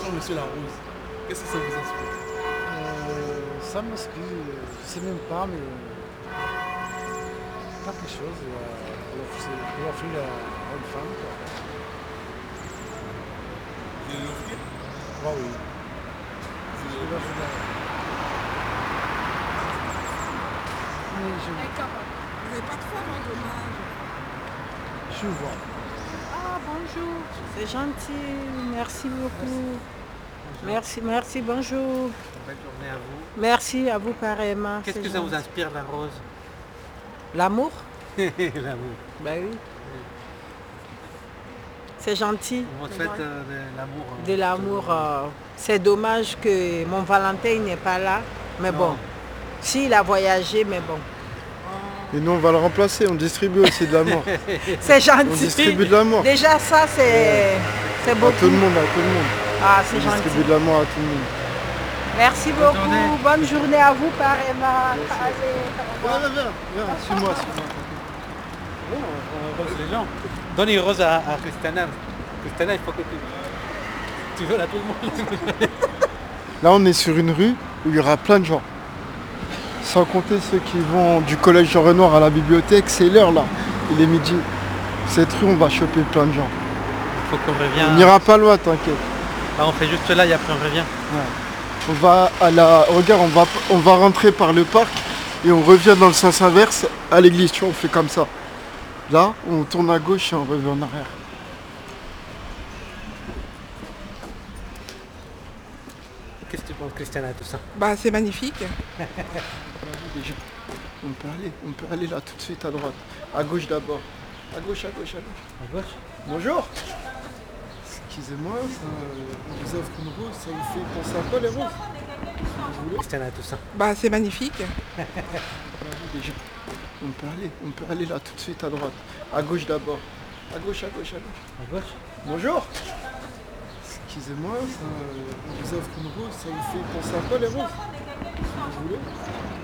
Oh, monsieur la rose. Qu'est-ce que ça vous inspire? Ça m'inspire, je sais même pas, mais quelque chose pour offrir à une femme. Quoi. Vous allez l'offrir? Bah oui. Vous Je allez vais l'offrir mais Vous n'avez pas de femme en dommage. je vois. Ah, bonjour. C'est gentil. Merci beaucoup. Merci, bonjour. Belle journée à vous. Merci à vous pareillement. Qu'est-ce c'est que ça vous gentil. inspire, la rose? L'amour? L'amour. Ben oui. C'est gentil. On vous souhaite de l'amour. De l'amour. C'est dommage que mon Valentin n'est pas là. Mais Non. bon. S'il a voyagé, mais bon. Et nous, on va le remplacer, on distribue aussi de l'amour. C'est gentil. On distribue de l'amour. Déjà, ça, c'est À beaucoup. tout le monde, à tout le monde. Ah, On c'est gentil. distribue de l'amour à tout le monde. Merci Bonne beaucoup. journée. Bonne journée à vous, pareillement. Allez, Viens, suis-moi. On rose les gens. Donne une rose à Christiana. Christiana, il faut que tu veux à tout le monde. Là, on est sur une rue où il y aura plein de gens. Sans compter ceux qui vont du collège Jean Renoir à la bibliothèque, c'est l'heure là, il est midi. Cette rue, on va choper plein de gens. Il faut qu'on On revienne. n'ira pas loin, t'inquiète. Ah, on fait juste là et après on revient. On va à la. Regarde, on va rentrer par le parc et on revient dans le sens inverse à l'église, tu vois, on fait comme ça. Là, on tourne à gauche et on revient en arrière. Qu'est-ce que tu penses, Christiana, tout ça? Bah, c'est magnifique. Déjà, on peut aller là tout de suite à droite. À gauche d'abord. À gauche. À gauche? Bonjour. Excusez-moi, on vous offre une rose, ça vous fait penser à quoi les roses? Vous voulez? Christiana, tout ça. Bah, c'est magnifique. Déjà, on peut aller là tout de suite à droite. À gauche d'abord. À gauche. À gauche? Bonjour. Excusez-moi, on vous offre une rose, ça vous fait penser à quoi les roses? Vous voulez?